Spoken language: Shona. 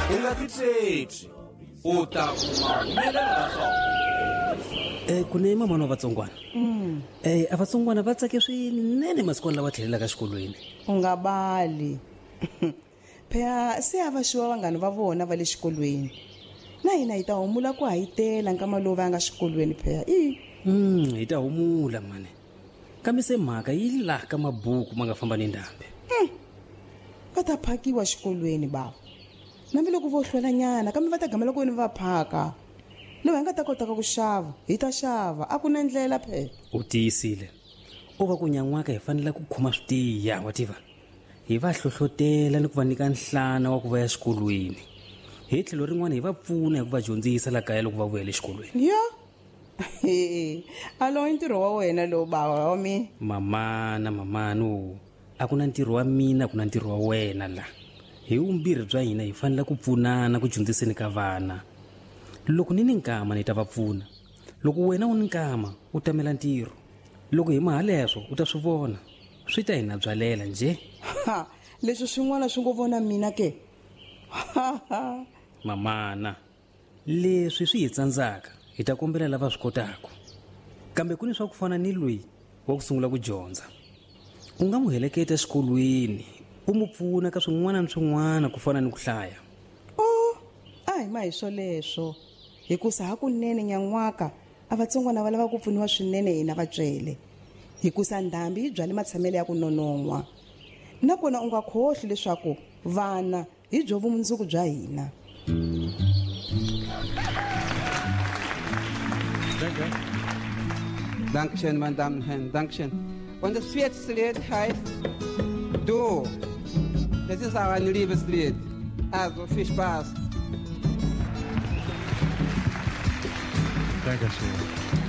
u nga titshegi u ta kuma humelela swona. Kune mamana wa Vatsongwana. A Vatsongwana va tsake swinene masiku lawa tlhelelaka xikolweni. U nga bali. Phela se ava shuwa vanghana va vona va le xikolweni. Na hina hi ta humula ku hayitela nkama lowu va nga xikolweni phela. Hi ta humula mane. Kambe se mhaka yi la ka mabuku ma nga famba ni ndhambi. Va ta phakiwa xikolweni bava. Nambi loko vo hlwela nyana kambe va ta gamela ku ni va phaka. Loko hi nga ta kota ku xava hi ta xava a ku na ndlela phela. U tiyisile. O va ku nyan'waka hi fanele ku khoma switiya wa tiva. Hi va hlohlotela ni ku va nyika nhlana wa ku va ya xikolweni. Hi tlhelo rin'wana hi va pfuna hi ku va dyondzisa la kaya loko va vuya le xikolweni. Ya. Alo ntirho wa wena lo bava wa mina. Mamano. A ku na ntirho wa mina ku na ntirho wa wena la. Hi umbirhi bya hina hi fanele ku pfunana ku dyondziseni ka vana. Loko ni nkama ni ta va pfuna. Loko wena u ni nkama u tamela ntirho. Loko hi mahaleswo u ta swi vona. Swi ta hina byalela nje. Leswi swin'wana swi ngo vona mina ke. Mamana. Leswi swi hi tsandzaka hi ta kombela lava swi kotaka. Kambe ku ni swa ku fana ni loyi wa ku sungula ku dyondza. U nga mu heleketa xikolweni. U mu pfuna ka swin'wana na swin'wana ku fana ni ku hlaya. Ai ma hi swoleswo. Hikusa hakunene nyan'waka a Vatsongwana va lava ku pfuniwa swinene hina vatswele. Hikusa ndhambi yi byale matshamelo ya ku nonon'wa. Nakona u nga khohli leswaku vana hi byo vumundzuku bya hina. Dankeschön, meine Damen und Herren, Dankeschön. Und das vierte Lied heißt Du. Das ist auch ein Liebeslied. Also viel Spaß. Dankeschön.